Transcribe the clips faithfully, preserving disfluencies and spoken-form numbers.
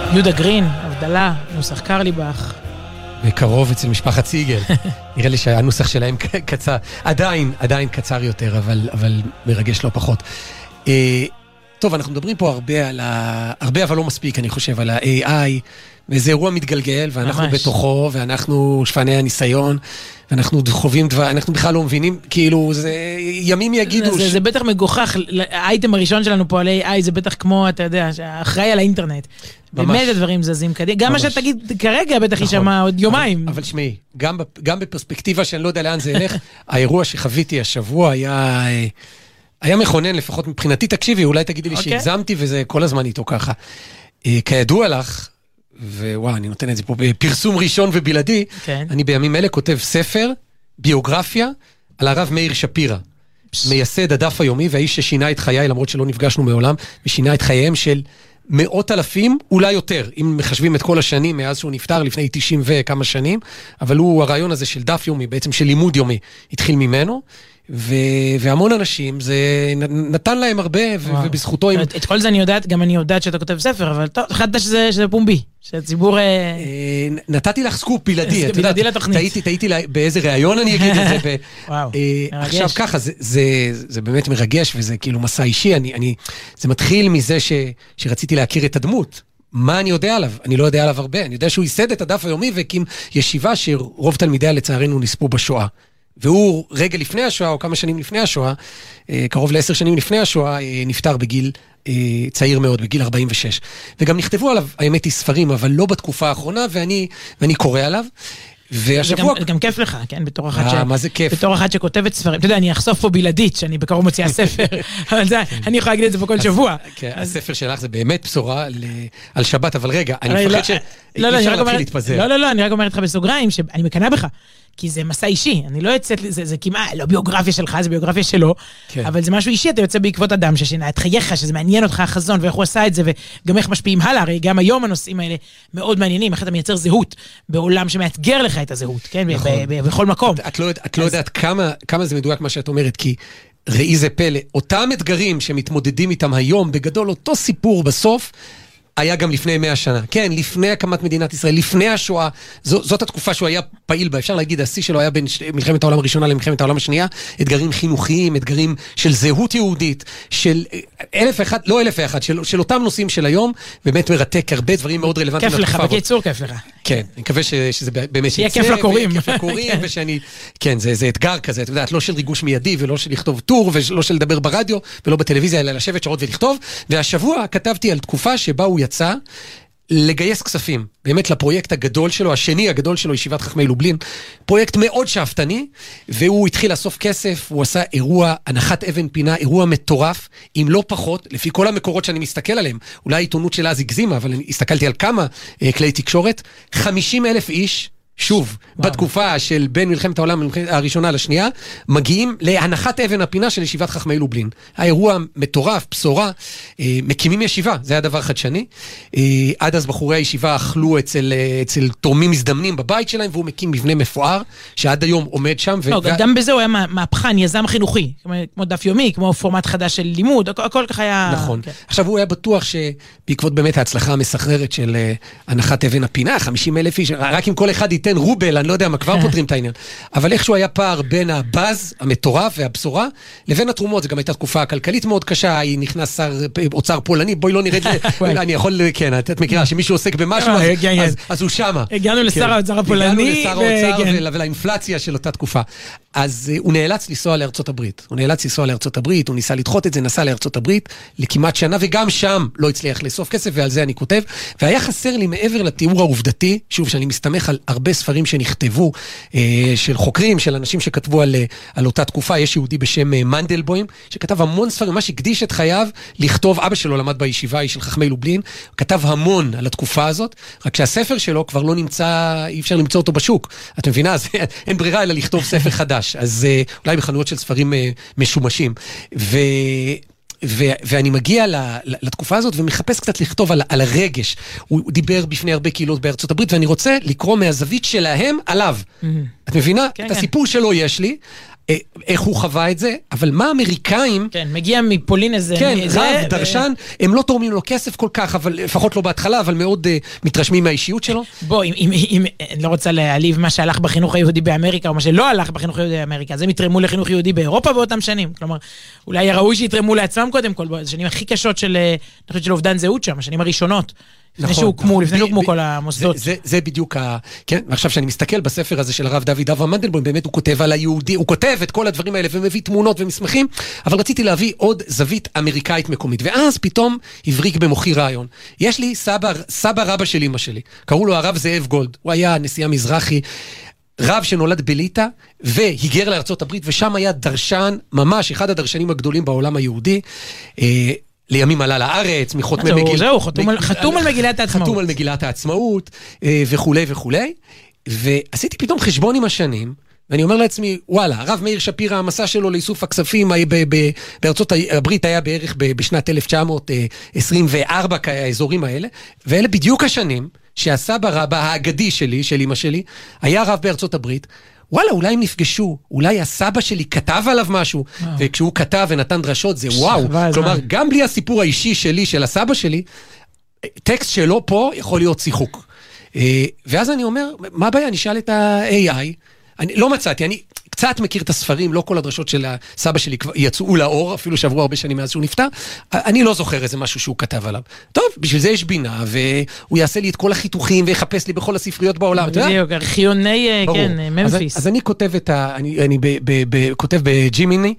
יהודה גרין, הבדלה, נוסח קרליבך. בקרוב אצל משפחת סיגל. נראה לי שהנוסח שלהם קצר, עדיין, עדיין קצר יותר, אבל, אבל מרגש לא פחות. טוב, אנחנו מדברים פה הרבה על ה... הרבה אבל לא מספיק, אני חושב, על ה-איי איי, וזה אירוע מתגלגל, ואנחנו ממש. בתוכו, ואנחנו שפני הניסיון, ואנחנו חווים דבר, אנחנו בכלל לא מבינים, כאילו, זה ימים יגידו... זה, ש... זה בטח מגוחך, האייטם הראשון שלנו פה על איי איי, זה בטח כמו, אתה יודע, אחראי על האינטרנט. באמת הדברים זזים קדימה. גם מה שתגיד כרגע בטח יישמע עוד יומיים. אבל שמי, גם בפרספקטיבה שאני לא יודע לאן זה ילך, האירוע שחוויתי השבוע היה... היה מכונן, לפחות מבחינתי, תקשיבי, אולי תגידי לי okay. שהגזמתי, וזה כל הזמן איתו ככה. כידוע לך, ווואו, אני נותן את זה פה בפרסום ראשון ובלעדי, okay. אני בימים אלה כותב ספר, ביוגרפיה, על הרב מאיר שפירא, מייסד הדף היומי, והאיש ששינה את חיי, למרות שלא נפגשנו מעולם, ושינה את חייהם של מאות אלפים, אולי יותר, אם מחשבים את כל השנים, מאז שהוא נפטר, לפני תשעים וכמה שנים, אבל הוא, הרעיון הזה של דף יומי, בעצם של לימוד יומי, התחיל ממנו, ו... והמון אנשים, זה נתן להם הרבה, ו... ובזכותו... את, את כל זה אני יודעת, גם אני יודעת שאתה כותב ספר, אבל טוב, חדש שזה, שזה פומבי, שהציבור... נתתי לך סקופ בלעדי, את יודעת, תהיתי, תהיתי באיזה ראיון אני אגיד את זה, וואו, עכשיו ככה, זה, זה, זה באמת מרגש, וזה כאילו מסע אישי, אני, אני, זה מתחיל מזה ש... שרציתי להכיר את הדמות, מה אני יודע עליו? אני לא יודע עליו הרבה, אני יודע שהוא ייסד את הדף היומי, והקים ישיבה שרוב תלמידיה לצערנו נספו בשואה. והוא רגע לפני השואה, או כמה שנים לפני השואה, קרוב לעשר שנים לפני השואה, נפטר בגיל צעיר מאוד, בגיל ארבעים ושש. וגם נכתבו עליו, האמת היא ספרים, אבל לא בתקופה האחרונה, ואני, ואני קורא עליו. והשבוע... גם, גם כיף לך, כן? בתור אחד, אה, ש... מה זה כיף? בתור אחד שכותבת ספרים. אתה יודע, אני אחשוף פה בלעדית, שאני בקרוב מוציאה ספר. אבל זה, אני יכולה להגיד את זה פה כל שבוע. כן, הספר שלך זה באמת בשורה על שבת, אבל רגע, אני מפחד ש... לא, לא, לא, לא, לא, אני רק אומרת לך בסוגריים, שאני מקנה בך. כי זה מסע אישי, אני לא יוצאת, זה, זה כמעט, לא ביוגרפיה שלך, זה ביוגרפיה שלו, כן. אבל זה משהו אישי, אתה יוצא בעקבות אדם ששינה את חייך, שזה מעניין אותך החזון, ואיך הוא עשה את זה, וגם איך משפיעים הלאה, הרי גם היום הנושאים האלה מאוד מעניינים, איך אתה מייצר זהות, בעולם שמאתגר לך את הזהות, כן, נכון. ב- ב- בכל מקום. את, את לא, את לא אז... יודעת כמה, כמה זה מדויק מה שאת אומרת, כי ראי זה פלא, אותם אתגרים שמתמודדים איתם היום, בגדול אותו סיפור בסוף, היה גם לפני מאה שנה. כן, לפני הקמת מדינת ישראל, לפני השואה, זו, זאת התקופה שהוא היה פעיל בה. אפשר להגיד, השיא שלו היה בין מלחמת העולם הראשונה למלחמת העולם השנייה, אתגרים חינוכיים, אתגרים של זהות יהודית, של אלף אחד, לא אלף אחד, של, של אותם נושאים של היום, באמת מרתק הרבה דברים מאוד רלוונטיים. כיף לך, בקיצור כיף לך. כן, אני מקווה ש, שזה באמת שיהיה כיף לקוראים. כיף לקוראים, ושאני, כן, זה, זה אתגר כזה, אתה יודעת, לא של ריגוש מיידי, ולא של לכתוב טור, ולא של לדבר ברדיו, ולא בטלוויזיה, אלא לשבת שעות ולכתוב. והשבוע כתבתי על תקופה שבה הוא יצא לגייס כספים, באמת לפרויקט הגדול שלו, השני הגדול שלו, ישיבת חכמי לובלין, פרויקט מאוד שאפתני, והוא התחיל לאסוף כסף, הוא עשה אירוע, הנחת אבן פינה, אירוע מטורף, אם לא פחות, לפי כל המקורות שאני מסתכל עליהם, אולי העיתונות שלה אז הגזימה, אבל אני הסתכלתי על כמה uh, כלי תקשורת, חמישים אלף איש, שוב, וואו. בתקופה של בין מלחמת העולם הראשונה לשנייה, מגיעים להנחת אבן הפינה של ישיבת חכמי לובלין. האירוע מטורף, בשורה, אה, מקימים ישיבה, זה היה דבר חדשני. אה, עד אז בחורי הישיבה אכלו אצל, אצל תורמים מזדמנים בבית שלהם, והוא מקים מבנה מפואר, שעד היום עומד שם. לא, ו... גם בזה הוא היה מהפכן, יזם חינוכי, כמו דף יומי, כמו פורמט חדש של לימוד, הכל, הכל כך היה... נכון. כן. עכשיו הוא היה בטוח שבעקבות באמת ההצלחה המסחררת של אה, הנחת אבן הפינה, חמישים אלף איש, רק אם כל אחד ייתן רובל, אני לא יודע מה, כבר פותרים את העניין. אבל איכשהו היה פער בין הבאז המטורף והבשורה, לבין התרומות, זה גם הייתה תקופה כלכלית מאוד קשה, היא נכנס שר אוצר פולני, בואי לא נרד, אני יכול, כן, את מכירה, שמישהו עוסק במשהו, אז הוא שמה. הגענו לשר האוצר הפולני. הגענו לשר האוצר ולאינפלציה של אותה תקופה. אז הוא נאלץ לנסוע לארצות הברית. הוא נאלץ לנסוע לארצות הברית, הוא ניסה לדחות את זה, נסע לארצות הברית, לכמעט שנה, וגם שם לא הצליח לאסוף כסף, ועל זה אני כותב. והיה חסר לי מעבר לתיאור העובדתי, שוב, שאני מסתמך על הרבה ספרים שנכתבו, של חוקרים, של אנשים שכתבו על, על אותה תקופה, יש יהודי בשם מנדלבוים, שכתב המון ספרים, ממש הקדיש את חייו לכתוב, אבא שלו למד בישיבה של חכמי לובלין, כתב המון על התקופה הזאת, רק שהספר שלו כבר לא נמצא, אי אפשר למצוא אותו בשוק. את מבינה? אז אין ברירה אלא לכתוב ספר חדש. אז אולי בחנויות של ספרים משומשים. ו... ו- ואני מגיע לתקופה הזאת ומחפש קצת לכתוב על, על הרגש. הוא דיבר בפני הרבה קהילות בארצות הברית, ואני רוצה לקרוא מהזווית שלהם עליו. Mm-hmm. את מבינה? כן, את כן. הסיפור שלו יש לי, איך הוא חווה את זה, אבל מה האמריקאים... כן, מגיע מפולין איזה... כן, רב, דרשן, הם לא תורמים לו כסף כל כך, אבל לפחות לא בהתחלה, אבל מאוד מתרשמים מהאישיות שלו. בוא, אם לא רוצה להעליב מה שהלך בחינוך היהודי באמריקה, או מה שלא הלך בחינוך היהודי באמריקה, אז הם יתרמו לחינוך יהודי באירופה באותם שנים. כלומר, אולי ראוי שיתרמו לעצמם קודם כל, השנים הכי קשות של אובדן זהות שם, השנים הראשונות. לפני שהוקמו, לפני שהוקמו כל המוסדות. זה בדיוק ה... כן, ועכשיו שאני מסתכל בספר הזה של הרב דוד אברהם מנדלבוים, באמת הוא כותב על היהודי, הוא כותב את כל הדברים האלה ומביא תמונות ומסמכים, אבל רציתי להביא עוד זווית אמריקאית מקומית, ואז פתאום הבריק במוחי רעיון. יש לי סבא, סבא רבא של אמא שלי, קראו לו הרב זאב גולד, הוא היה נשיא המזרחי, רב שנולד בליטא, והיגר לארצות הברית, ושם היה דרשן, ממש אחד הדרשנים הגדולים בעולם היהודי, לימים עלה לארץ, מחותמי מגיל... זהו, חתום על מגילת העצמאות. חתום על מגילת העצמאות, וכו' וכו'. ועשיתי פתאום חשבון עם השנים, ואני אומר לעצמי, וואלה, הרב מאיר שפירא, המסע שלו לאיסוף הכספים בארצות הברית היה בערך בשנת אלף תשע מאות עשרים וארבע, האזורים האלה, ואלה בדיוק השנים שהסבא רבא האגדי שלי, של אמא שלי, היה רב בארצות הברית, וואלה, אולי הם נפגשו, אולי הסבא שלי כתב עליו משהו, וכשהוא כתב ונתן דרשות זה וואו, כלומר, גם בלי הסיפור האישי שלי, של הסבא שלי, טקסט שלו פה יכול להיות שיחוק. ואז אני אומר, מה הבעיה? נשאל את ה-איי איי, אני לא מצאתי, אני קצת מכיר את הספרים, לא כל הדרשות של הסבא שלי יצאו לאור, אפילו שעברו הרבה שנים מאז שהוא נפטר, אני לא זוכר איזה משהו שהוא כתב עליו. טוב, בשביל זה יש בינה, והוא יעשה לי את כל החיתוכים, ויחפש לי בכל הספריות בעולם. בדיוק, ארכיוני, כן, ממפיס. אז אני כותב את ה... אני כותב בג'ימיני,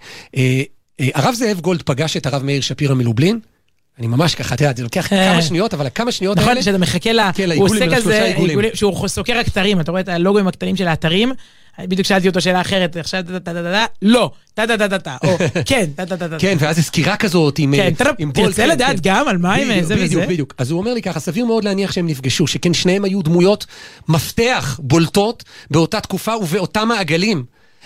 הרב זאב גולד פגש את הרב מאיר שפירא מלובלין, אני ממש ככה, תראה, זה לוקח כמה שניות, אבל כמה שניות האלה... נכון, שאתה מחכה לה, הוא עושה כזה, שהוא סוקר הכתרים, אתה רואה את הלוגוים הקטנים של האתרים, בדיוק שאלתי אותו שאלה אחרת, עכשיו, לא, טה-טה-טה-טה, או כן, טה-טה-טה-טה. כן, ואז זה סקירה כזאת עם... כן, תרצה לדעת גם על מה עם זה וזה. בדיוק, בדיוק. אז הוא אומר לי ככה, סביר מאוד להניח שהם נפגשו, שכן שניהם היו דמויות מפתח, בולטות, באותה תקופה ובאותם מעגלים.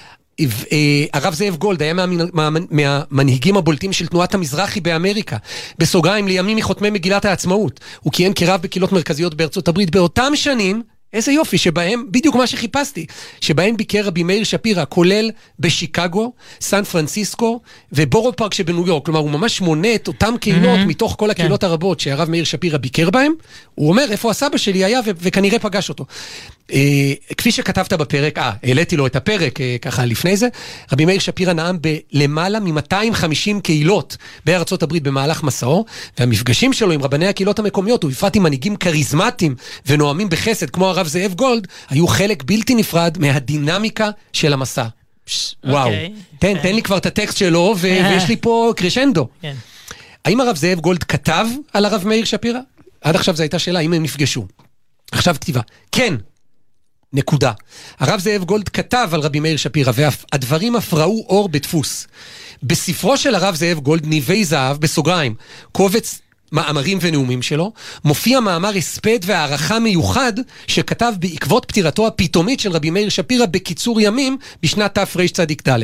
הרב זאב גולד היה מהמנהיגים הבולטים של תנועת המזרחי באמריקה, בסוגריים לימים מחותמי מגילת העצמאות. הוא כיהן כרב בקהילות מרכזיות בארצות הברית באותם שנים, איזה יופי, שבהם, בדיוק מה שחיפשתי, שבהם ביקר רבי מאיר שפירא, כולל בשיקגו, סן פרנסיסקו ובורו פארק שבניו יורק. כלומר, הוא ממש מונה את אותם קהילות mm-hmm. מתוך כל הקהילות כן. הרבות שהרב מאיר שפירא ביקר בהם. הוא אומר, איפה הסבא שלי היה, ו- וכנראה פגש אותו. אה, כפי שכתבת בפרק, אה, העליתי לו את הפרק אה, ככה לפני זה, רבי מאיר שפירא נאם בלמעלה מ-מאתיים וחמישים קהילות בארצות הברית במהלך מסעו, והמפגשים שלו עם רבני הקהילות המקומיות, ובפרט עם מנהיגים כריזמטיים ונואמים בחסד, כמו הרב זאב גולד, היו חלק בלתי נפרד מהדינמיקה של המסע. וואו. תן, תן לי כבר את הטקסט שלו, ויש לי פה קרשנדו. האם הרב זאב גולד כתב על הרב מאיר שפירא? עד עכשיו זו הייתה שאלה, האם הם נפגשו. עכשיו כתיבה. כן. נקודה. הרב זאב גולד כתב על רבי מאיר שפירא, והדברים אף ראו אור בדפוס. בספרו של הרב זאב גולד, ניבי זהב, בסוגריים, קובץ מאמרים ונאומים שלו, מופיע מאמר הספד והערכה מיוחד שכתב בעקבות פטירתו הפתאומית של רבי מאיר שפירא בקיצור ימים בשנת תרצ"ד.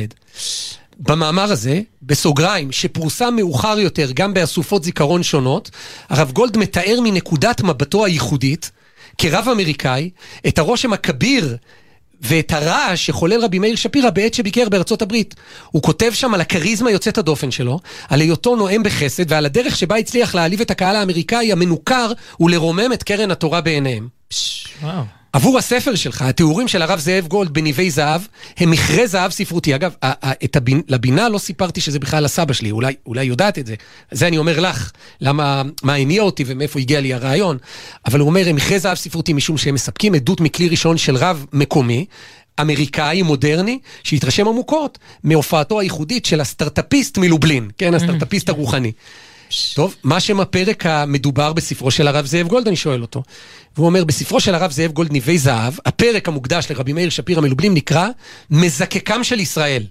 במאמר הזה, בסוגריים, שפורסם מאוחר יותר גם באסופות זיכרון שונות, הרב גולד מתאר מנקודת מבטו הייחודית, כרב אמריקאי, את הרושם הכביר ואת הרעש שחולל רבי מאיר שפירא בעת שביקר בארצות הברית. הוא כותב שם על הקריזמה יוצאת הדופן שלו, על היותו נואם בחסד, ועל הדרך שבה הצליח להעליב את הקהל האמריקאי המנוכר ולרומם את קרן התורה בעיניהם. וואו. עבור הספר שלך, התיאורים של הרב זאב גולד בניבי זהב, הם מכרה זהב ספרותי. אגב, את הבינה, לבינה לא סיפרתי שזה בכלל הסבא שלי, אולי, אולי יודעת את זה. זה אני אומר לך, למה, מה הניע אותי ומאיפה הגיע לי הרעיון. אבל הוא אומר, הם מכרה זהב ספרותי משום שהם מספקים עדות מכלי ראשון של רב מקומי, אמריקאי, מודרני, שהתרשם עמוקות מהופעתו הייחודית של הסטארטאפיסט מלובלין, כן, הסטארטאפיסט הרוחני. טוב, מה שם הפרק המדובר בספרו של הרב זאב גולד, אני שואל אותו. והוא אומר, בספרו של הרב זאב גולד ניבי זהב, הפרק המוקדש לרבי מאיר שפירא מלובלין נקרא מזקקם של ישראל.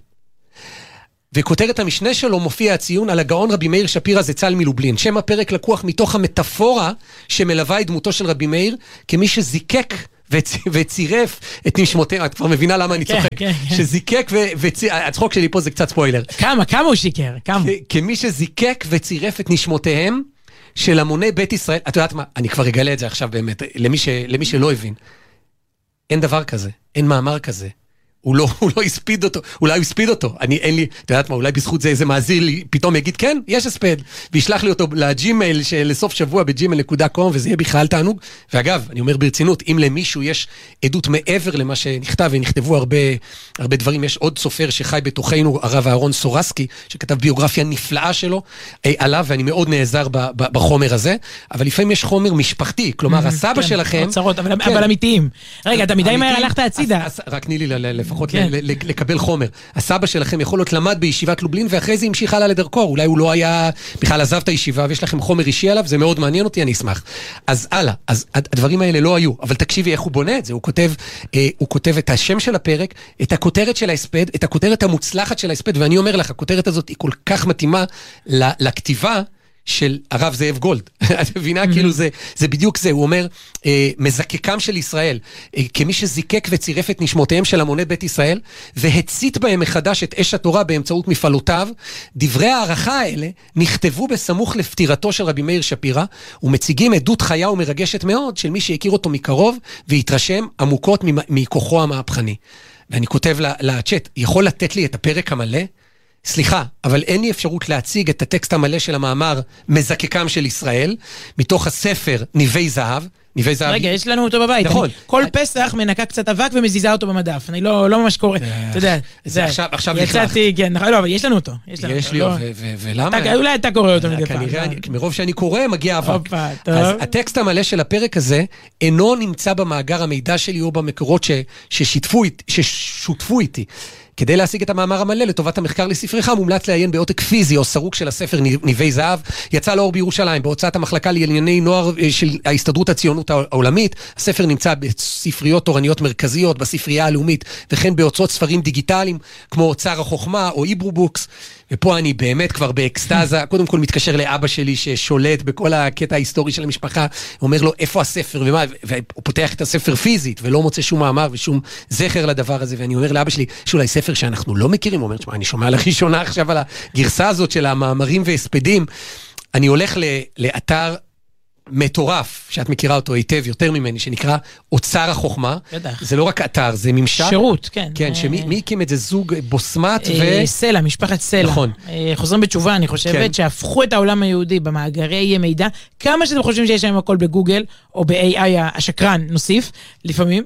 וכותרת המשנה שלו מופיע הציון על הגאון רבי מאיר שפירא זצ"ל מלובלין. שם הפרק לקוח מתוך המטאפורה שמלווה את דמותו של רבי מאיר, כמי שזיקק וצירף את נשמותיהם. את כבר מבינה למה אני צוחק. שזיקק וצירף, הצחוק שלי פה זה קצת ספוילר. כמה, כמה הוא שיקר, כמה. כמי שזיקק וצירף את נשמותיהם של המוני בית ישראל. את יודעת מה, אני כבר אגלה את זה עכשיו באמת, למי שלא הבין. אין דבר כזה, אין מאמר כזה. הוא לא, הוא לא הספיד אותו, אולי הוא הספיד אותו, אני, אין לי, אתה יודעת מה, אולי בזכות זה איזה מאזיר לי, פתאום יגיד, כן, יש הספד, וישלח לי אותו לג'ימייל לסוף שבוע בג'ימייל נקודה קום, וזה יהיה בכלל תענוג. ואגב, אני אומר ברצינות, אם למישהו יש עדות מעבר למה שנכתב, ונכתבו הרבה, הרבה דברים, יש עוד סופר שחי בתוכנו, הרב אהרון סורסקי, שכתב ביוגרפיה נפלאה שלו, עליו, ואני מאוד נעזר ב, ב, בחומר הזה, אבל לפעמים יש חומר משפחתי, כלומר, הסבא שלכם... אוצרות, אבל אמיתיים. רגע, אתה מדי מהר הלכת הצידה. רק תני לי לפחות לקבל חומר. הסבא שלכם יכול להיות למד בישיבת לובלין, ואחרי זה המשיך הלאה לדרכו. אולי הוא לא היה, בכלל עזב את הישיבה, ויש לכם חומר אישי עליו, זה מאוד מעניין אותי, אני אשמח. אז הלאה, אז הדברים האלה לא היו, אבל תקשיבי איך הוא בונה את זה. הוא כותב, הוא כותב את השם של הפרק, את הכותרת של ההספד, את הכותרת המוצלחת של ההספד, ואני אומר לך, הכותרת הזאת היא כל כך מתאימה לכתיבה של הרב זאב גולד. את מבינה? כאילו זה, זה בדיוק זה. הוא אומר, אה, מזקקם של ישראל, אה, כמי שזיקק וצירף את נשמותיהם של המוני בית ישראל, והצית בהם מחדש את אש התורה באמצעות מפעלותיו, דברי הערכה האלה נכתבו בסמוך לפטירתו של רבי מאיר שפירא, ומציגים עדות חיה ומרגשת מאוד של מי שהכיר אותו מקרוב, והתרשם עמוקות מכוחו המהפכני. ואני כותב לצ'אט, יכול לתת לי את הפרק המלא? סליחה, אבל אין לי אפשרות להציג את הטקסט המלא של המאמר מזקקם של ישראל, מתוך הספר ניבי זהב. ניבי זהב... רגע, יש לנו אותו בבית. נכון. כל פסח מנקה קצת אבק ומזיזה אותו במדף. אני לא ממש קורא. אתה יודע. זה עכשיו נכנס. יצאתי, כן, לא, אבל יש לנו אותו. יש לי, ולמה? אולי אתה קורא אותו מדי פעם. כנראה, מרוב שאני קורא, מגיע אבק. אז הטקסט המלא של הפרק הזה, אינו נמצא במאגר המידע שלי או במקורות ששותפו איתי. כדי להשיג את המאמר המלא לטובת המחקר לספריך, מומלץ לעיין בעותק פיזי או סרוק של הספר ניבי זהב, יצא לאור בירושלים, בהוצאת המחלקה לענייני נוער של ההסתדרות הציונות העולמית. הספר נמצא בספריות תורניות מרכזיות, בספרייה הלאומית, וכן בהוצאות ספרים דיגיטליים, כמו אוצר החוכמה או איברובוקס. ופה אני באמת כבר באקסטאזה, קודם כל מתקשר לאבא שלי ששולט בכל הקטע ההיסטורי של המשפחה, אומר לו איפה הספר ומה, והוא פותח את הספר פיזית ולא מוצא שום מאמר ושום זכר לדבר הזה, ואני אומר לאבא שלי, יש אולי ספר שאנחנו לא מכירים, הוא אומר, שמה, אני שומע לראשונה עכשיו על הגרסה הזאת של המאמרים והספדים. אני הולך לאתר מטורף, שאת מכירה אותו היטב יותר ממני, שנקרא אוצר החוכמה. בטח. זה לא רק אתר, זה ממשק. שירות, כן. כן, שמי הקים את זה? זוג בוסמת ו... סלע, משפחת סלע. נכון. חוזרים בתשובה, אני חושבת, שהפכו את העולם היהודי במאגרי מידע, כמה שאתם חושבים שיש להם הכל בגוגל, או ב-איי איי השקרן, נוסיף, לפעמים,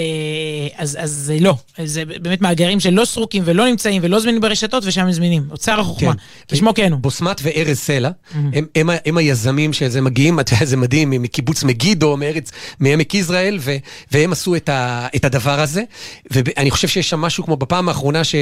אז זה לא. זה באמת מאגרים שלא סרוקים ולא נמצאים ולא זמינים ברשתות, ושם הם זמינים. אוצר החוכמה. כשמו כן הוא. בוסמת וארז סלע, הם היזמים שזה מגיעים, זה מדהים, מקיבוץ מגידו, מארץ, מעמק יזרעאל, ו, והם עשו את, ה, את הדבר הזה, ואני חושב שיש שם משהו כמו בפעם האחרונה ש,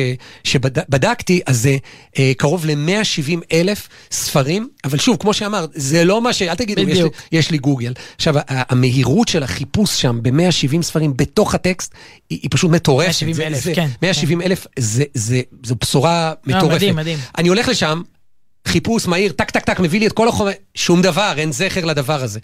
שבדקתי, אז זה אה, קרוב ל-מאה שבעים אלף ספרים, אבל שוב, כמו שאמר, זה לא מה ש... אל תגידו, יש לי, יש לי גוגל. עכשיו, המהירות של החיפוש שם, ב-מאה שבעים ספרים בתוך הטקסט, היא, היא פשוט מטורפת. מאה שבעים אלף, זה, כן. מאה שבעים אלף, זה, זה, זו בשורה מטורפת. מדהים, מדהים. אני הולך לשם, חיפוש מהיר, טק טק טק, מביא לי את כל החומר, שום דבר, אין זכר לדבר הזה.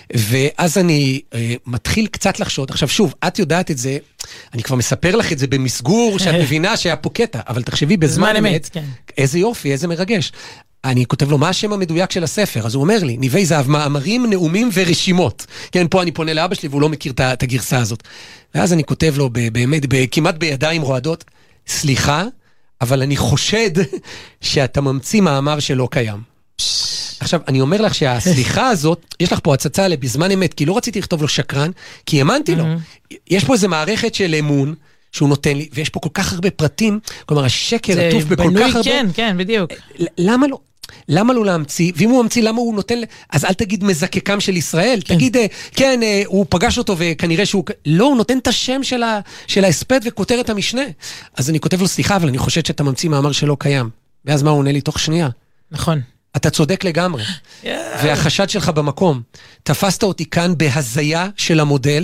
ואז אני אה, מתחיל קצת לחשוד. עכשיו שוב, את יודעת את זה, אני כבר מספר לך את זה במסגור, שאת מבינה שהיה פה קטע, אבל תחשבי בזמן אמת, כן. איזה יופי, איזה מרגש. אני כותב לו, מה השם המדויק של הספר? אז הוא אומר לי, ניבי זהב, מאמרים, נאומים ורשימות. כן, פה אני פונה לאבא שלי, והוא לא מכיר את הגרסה הזאת. ואז אני כותב לו, באמת, כמעט בידיים רועדות, סליחה, אבל אני חושד שאתה ממציא מאמר שלא קיים. עכשיו, אני אומר לך שהסליחה הזאת, יש לך פה הצצה בזמן אמת, כי לא רציתי לכתוב לו שקרן, כי האמנתי לו. יש פה איזו מערכת של אמון, שהוא נותן לי, ויש פה כל כך הרבה פרטים, כלומר, השקר עטוף בכל כך הרבה... כן, כן, בדיוק. למה לא? למה לא להמציא? ואם הוא ממציא, למה הוא נותן... אז אל תגיד מזקקם של ישראל, תגיד, כן, הוא פגש אותו וכנראה שהוא... לא, הוא נותן את השם של ההספד וכותר את המשנה. אז אני כותב לו, סליחה, אבל אני חושד שאתה ממציא מאמר שלא קיים. ואז מה הוא עונה לי תוך שנייה? נכון. אתה צודק לגמרי. והחשד שלך במקום. תפסת אותי כאן בהזיה של המודל.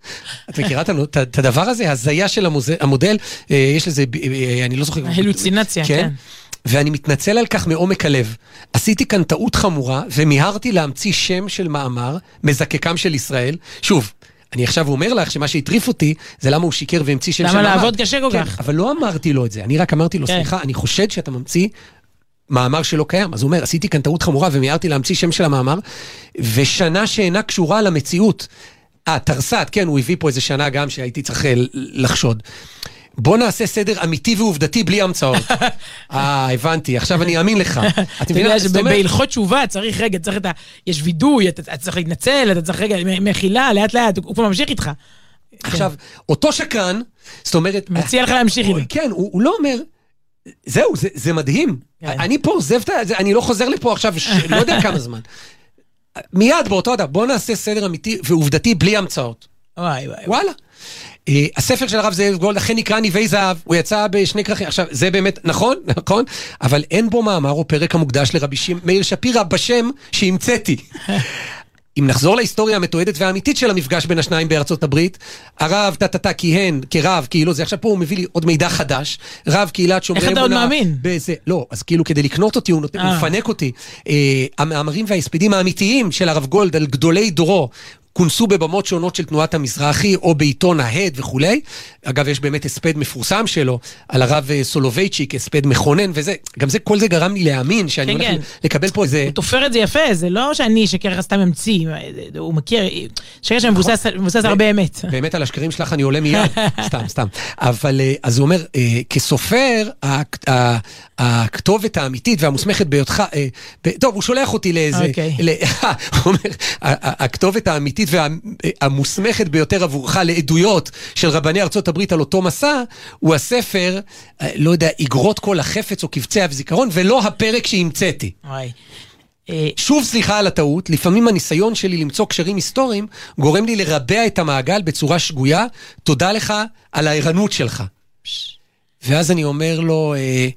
את מכירה את הדבר הזה? הזיה של המודל, יש לזה, אני לא זוכר... הלוצינציה, כן. ואני מתנצל על כך מעומק הלב. עשיתי כאן טעות חמורה, ומיהרתי להמציא שם של מאמר, מזקקם של ישראל. שוב, אני עכשיו אומר לך שמה שהטריף אותי, זה למה הוא שיקר והמציא שם של מאמר. למה לעבוד קשה כל כך? אבל לא אמרתי לו את זה, אני רק אמרתי לו, סליחה, אני חושד שאתה ממציא מאמר שלא קיים. אז הוא אומר, עשיתי כאן טעות חמורה, ומיהרתי להמציא שם של המאמר, ושנה שאינה קשורה למציאות. אה, תרסת, כן, הוא הביא פה איזה שנה גם שהייתי צריך לחשוד. בוא נעשה סדר אמיתי ועובדתי בלי המצאות. אה, הבנתי, עכשיו אני אאמין לך. אתה יודע שבהלכות תשובה צריך רגע, צריך את ה... יש וידוי, אתה צריך להתנצל, אתה צריך רגע, מחילה, לאט לאט, הוא כבר ממשיך איתך. עכשיו, אותו שקרן, זאת אומרת... מציע לך להמשיך איתו. כן, הוא לא אומר... זהו, זה מדהים. אני פה עוזב את זה, אני לא חוזר לפה עכשיו, לא יודע כמה זמן. מיד באותו אדם, בוא נעשה סדר אמיתי ועובדתי בלי המצאות. וואי וואי. וואלה. הספר של הרב זאב גולד, אכן נקרא ניבי זהב, הוא יצא בשני כרכים, עכשיו זה באמת נכון, נכון, אבל אין בו מאמר או פרק המוקדש לרבי מאיר שפירא בשם שהמצאתי. אם נחזור להיסטוריה המתועדת והאמיתית של המפגש בין השניים בארצות הברית, הרב תתתה כיהן כרב, כאילו זה עכשיו פה הוא מביא לי עוד מידע חדש, רב קהילת שומרי אמונה. איך אתה עוד מאמין? בזה, לא, אז כאילו כדי לקנות אותי, הוא, נותן, הוא מפנק אותי. אה, המאמרים וההספדים האמיתיים של הרב גולד על גדולי דורו, כונסו בבמות שונות של תנועת המזרחי, או בעיתון ההד וכולי. אגב, יש באמת הספד מפורסם שלו, על הרב סולובייצ'יק, הספד מכונן וזה. גם זה, כל זה גרם לי להאמין, שאני הולך לקבל פה איזה... הוא תופר את זה יפה, זה לא שאני שקר לך סתם המציא, הוא מכיר, שקר שמבוסס הרבה אמת. באמת על השקרים שלך אני עולה מיד, סתם, סתם. אבל, אז הוא אומר, כסופר, הכתובת האמיתית והמוסמכת ביותך, טוב, הוא שולח אותי לאיזה... הוא אומר, הכתובת האמיתית והמוסמכת ביותר עבורך לעדויות של רבני ארצות הברית על אותו מסע, הוא הספר, לא יודע, אגרות כל החפץ או קבצי הזיכרון, ולא הפרק שהמצאתי. שוב סליחה על הטעות, לפעמים הניסיון שלי למצוא קשרים היסטוריים, גורם לי לרבע את המעגל בצורה שגויה, תודה לך על הערנות שלך. ואז אני אומר לו,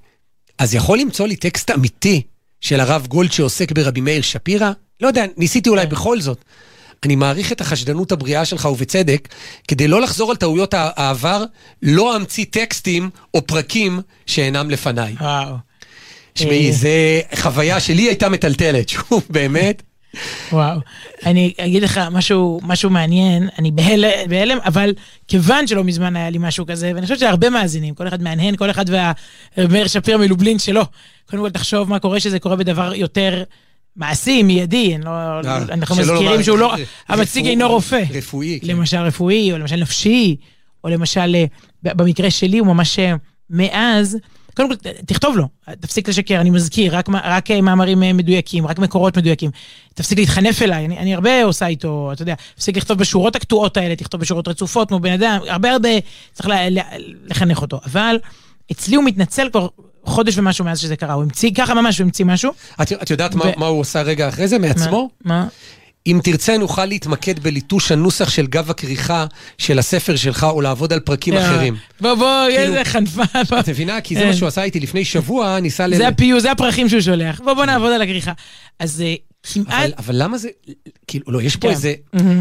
אז יכול למצוא לי טקסט אמיתי של הרב גולד שעוסק ברבי מאיר שפירא? לא יודע, ניסיתי אולי בכל זאת. אני מעריך את החשדנות הבריאה שלך ובצדק, כדי לא לחזור על טעויות העבר, לא אמציא טקסטים או פרקים שאינם לפניי. וואו. שמי, זה חוויה שלי הייתה מטלטלת, שוב, באמת. וואו. אני אגיד לך משהו, משהו מעניין, אני בהלם, אבל כיוון שלא מזמן היה לי משהו כזה, ואני חושבת שהרבה מאזינים, כל אחד מהנהן, כל אחד והמאיר שפירא מלובלין שלו. קודם כל תחשוב מה קורה שזה קורה בדבר יותר... מעשי, מיידי, אנחנו מזכירים שהוא לא, המציג אינו רופא. רפואי. למשל רפואי, או למשל נפשי, או למשל, במקרה שלי, הוא ממש מאז, קודם כל, תכתוב לו, תפסיק לשקר, אני מזכיר, רק מאמרים מדויקים, רק מקורות מדויקים, תפסיק להתחנף אליי, אני הרבה עושה איתו, אתה יודע, תפסיק לכתוב בשורות הקטועות האלה, תכתוב בשורות רצופות, כמו בן אדם, הרבה הרבה צריך לחנך אותו, אבל אצלי הוא מתנצל כבר, חודש ומשהו מאז שזה קרה, הוא המציא ככה ממש, הוא המציא משהו. את, את יודעת ו... מה, מה הוא עושה רגע אחרי זה מעצמו? מה? מה? אם תרצה נוכל להתמקד בליטוש הנוסח של גב הכריכה של הספר שלך, או לעבוד על פרקים אחרים. בוא בוא, איזה חנפה. את מבינה? כי זה מה שהוא עשה איתי לפני שבוע, ניסה... זה הפיו, זה הפרחים שהוא שולח. בוא בוא נעבוד על הכריכה. אז כמעט... אבל למה זה... כאילו, לא, יש פה איזה...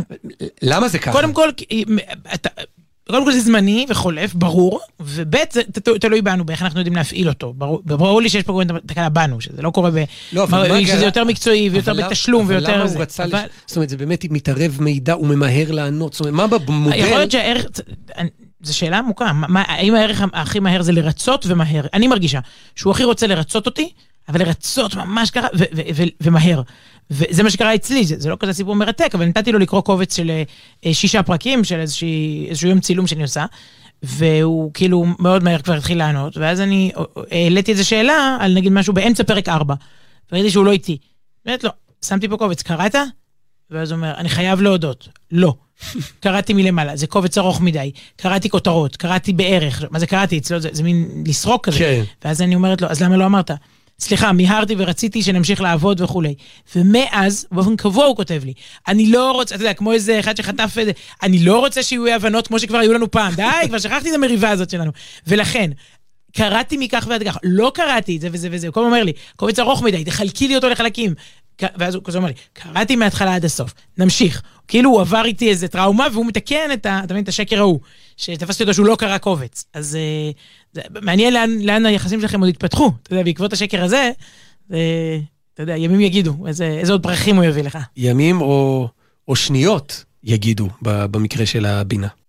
למה זה ככה? קודם כל, אתה... קודם כל זה זמני וחולף, ברור, ובית זה תלוי בנו, באיך אנחנו יודעים להפעיל אותו. ברור לי שיש פה תקלה בנו, שזה לא קורה ב... שזה יותר מקצועי ויותר בתשלום ויותר... אבל למה הוא רצה... זאת אומרת, זה באמת מתערב מידע, הוא ממהר לענות, זאת אומרת, מה במודל... יכול להיות שהערך... זו שאלה עמוקה, האם הערך הכי מהר זה לרצות ומהר? אני מרגישה שהוא הכי רוצה לרצות אותי, אבל לרצות ממש ככה ומהר. וזה מה שקרה אצלי, זה, זה לא כזה סיפור מרתק, אבל נתתי לו לקרוא קובץ של אה, שישה פרקים, של איזשהו, איזשהו יום צילום שאני עושה, והוא כאילו מאוד מהר כבר התחיל לענות, ואז אני העליתי איזו שאלה על נגיד משהו באמצע פרק ארבע, וראיתי שהוא לא איתי. באמת לא, שמתי פה קובץ, קראת? ואז הוא אומר, אני חייב להודות, לא. קראתי מלמעלה, זה קובץ ארוך מדי, קראתי כותרות, קראתי בערך, מה זה קראתי? אצלו, זה, זה מין לסרוק כזה. כן. ואז אני אומרת לו, אז למה לא אמרת? סליחה, מיהרתי ורציתי שנמשיך לעבוד וכולי. ומאז, באופן קבוע הוא כותב לי, אני לא רוצה, אתה יודע, כמו איזה אחד שחטף את זה, אני לא רוצה שיהיו הבנות כמו שכבר היו לנו פעם, די, כבר שכחתי את המריבה הזאת שלנו. ולכן, קראתי מכך ועד כך, לא קראתי את זה וזה וזה, הוא כל הזמן אומר לי, קובץ ארוך מדי, תחלקי לי אותו לחלקים. ואז הוא כזה אומר לי, קראתי מההתחלה עד הסוף, נמשיך. כאילו הוא עבר איתי איזה טראומה, והוא מתקן את, ה, את השקר ההוא, שתפסתי אותו שהוא לא קרא קובץ. אז זה מעניין לאן, לאן היחסים שלכם עוד התפתחו. אתה יודע, בעקבות השקר הזה, זה, אתה יודע, ימים יגידו, איזה, איזה עוד פרחים הוא יביא לך. ימים או, או שניות יגידו במקרה של הבינה.